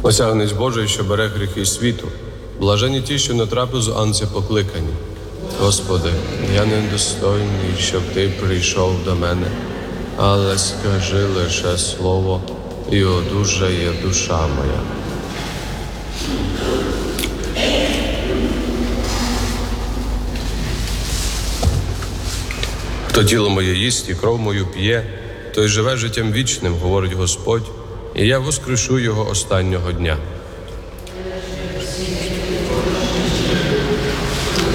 Осягнець Божий, що бере гріхи світу, блажені ті, що на трапезу анці покликані. Господи, я недостойний, щоб Ти прийшов до мене, але скажи лише слово, і одужає душа моя. Хто тіло моє їсть і кров мою п'є, той живе життям вічним, говорить Господь, і я воскрешу його останнього дня.